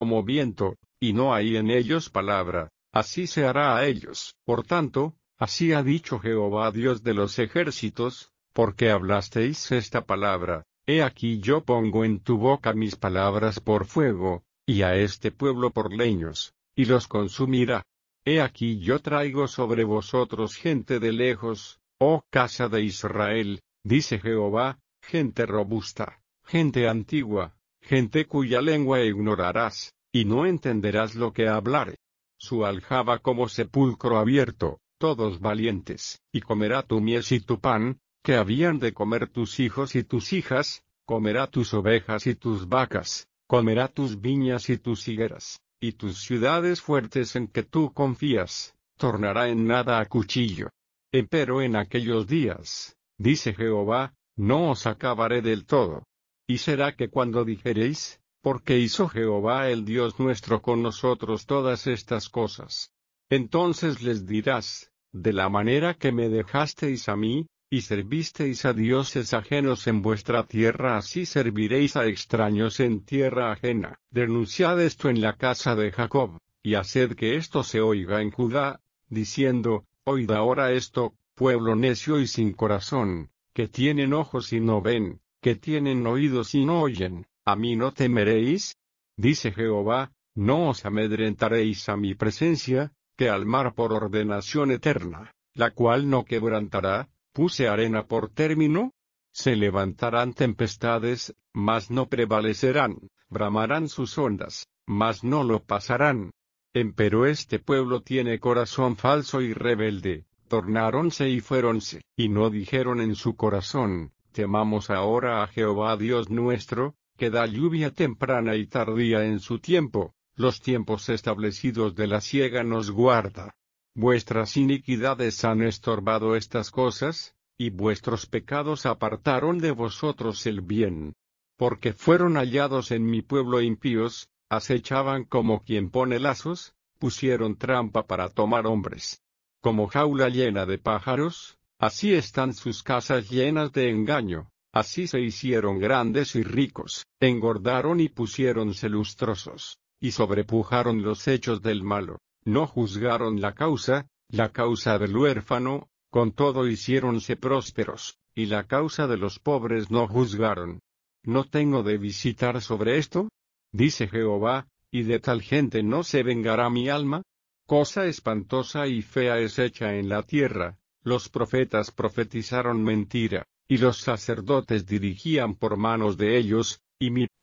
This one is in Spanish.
como viento, y no hay en ellos palabra, así se hará a ellos. Por tanto, así ha dicho Jehová Dios de los ejércitos, porque hablasteis esta palabra, he aquí yo pongo en tu boca mis palabras por fuego, y a este pueblo por leños, y los consumirá. He aquí yo traigo sobre vosotros gente de lejos, oh casa de Israel, dice Jehová, gente robusta, gente antigua, gente cuya lengua ignorarás, y no entenderás lo que hablare. Su aljaba como sepulcro abierto, todos valientes, y comerá tu mies y tu pan, que habían de comer tus hijos y tus hijas, comerá tus ovejas y tus vacas, comerá tus viñas y tus higueras, y tus ciudades fuertes en que tú confías, tornará en nada a cuchillo. Empero en aquellos días, dice Jehová, no os acabaré del todo. Y será que cuando dijereis, porque hizo Jehová el Dios nuestro con nosotros todas estas cosas, entonces les dirás, de la manera que me dejasteis a mí, y servisteis a dioses ajenos en vuestra tierra, así serviréis a extraños en tierra ajena. Denunciad esto en la casa de Jacob, y haced que esto se oiga en Judá, diciendo, oíd ahora esto, pueblo necio y sin corazón, que tienen ojos y no ven, que tienen oídos y no oyen, ¿a mí no temeréis? Dice Jehová, no os amedrentaréis a mi presencia, que al mar por ordenación eterna, la cual no quebrantará, puse arena por término. Se levantarán tempestades, mas no prevalecerán, bramarán sus ondas, mas no lo pasarán. Empero este pueblo tiene corazón falso y rebelde, tornáronse y fuéronse, y no dijeron en su corazón, temamos ahora a Jehová Dios nuestro, que da lluvia temprana y tardía en su tiempo, los tiempos establecidos de la siega nos guarda. Vuestras iniquidades han estorbado estas cosas, y vuestros pecados apartaron de vosotros el bien. Porque fueron hallados en mi pueblo impíos, acechaban como quien pone lazos, pusieron trampa para tomar hombres. Como jaula llena de pájaros, así están sus casas llenas de engaño, así se hicieron grandes y ricos, engordaron y pusiéronse lustrosos, y sobrepujaron los hechos del malo, no juzgaron la causa del huérfano, con todo hiciéronse prósperos, y la causa de los pobres no juzgaron. ¿No tengo de visitar sobre esto? Dice Jehová, y de tal gente no se vengará mi alma. Cosa espantosa y fea es hecha en la tierra, los profetas profetizaron mentira, y los sacerdotes dirigían por manos de ellos, y mi